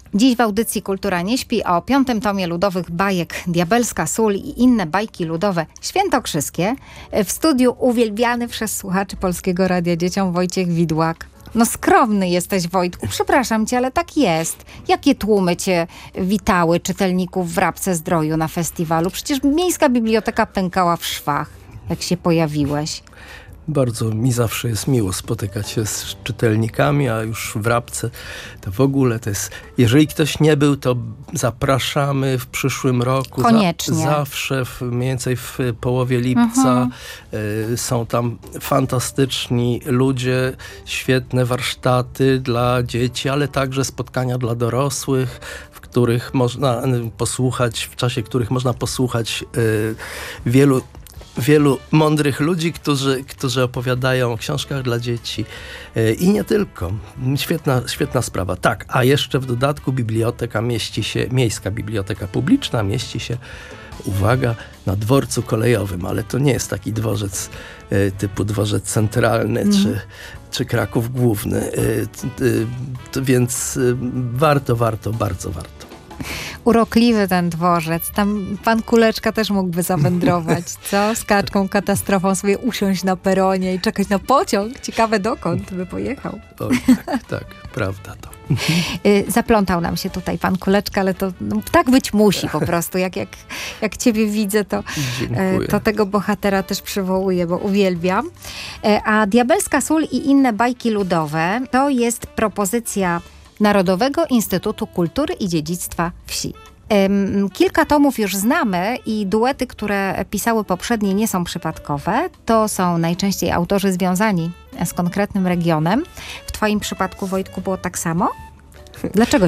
Dziś w audycji Kultura nie śpi o 5. tomie ludowych bajek Diabelska sól i inne bajki ludowe świętokrzyskie. W studiu uwielbiany przez słuchaczy Polskiego Radia Dzieciom Wojciech Widłak. No skromny jesteś, Wojtku, przepraszam cię, ale tak jest. Jakie tłumy cię witały czytelników w Rabce-Zdroju na festiwalu? Przecież Miejska Biblioteka pękała w szwach, jak się pojawiłeś. Bardzo mi zawsze jest miło spotykać się z czytelnikami, a już w Rabce to w ogóle to jest... Jeżeli ktoś nie był, to zapraszamy w przyszłym roku. Koniecznie. Zawsze, mniej więcej w połowie lipca. Są tam fantastyczni ludzie, świetne warsztaty dla dzieci, ale także spotkania dla dorosłych, w których można posłuchać, w czasie których można posłuchać wielu mądrych ludzi, którzy opowiadają o książkach dla dzieci. I nie tylko. Świetna sprawa. Tak, a jeszcze w dodatku Miejska Biblioteka Publiczna mieści się, uwaga, na dworcu kolejowym, ale to nie jest taki dworzec typu dworzec centralny czy Kraków Główny. Więc warto, bardzo warto. Urokliwy ten dworzec. Tam pan Kuleczka też mógłby zawędrować, co? Z kaczką katastrofą sobie usiąść na peronie i czekać na pociąg. Ciekawe dokąd by pojechał. O, tak, prawda to. Zaplątał nam się tutaj pan Kuleczka, ale to tak być musi po prostu. Jak ciebie widzę, to tego bohatera też przywołuję, bo uwielbiam. A Diabelska sól i inne bajki ludowe to jest propozycja Narodowego Instytutu Kultury i Dziedzictwa Wsi. Kilka tomów już znamy i duety, które pisały poprzednie, nie są przypadkowe. To są najczęściej autorzy związani z konkretnym regionem. W twoim przypadku, Wojtku, było tak samo? Dlaczego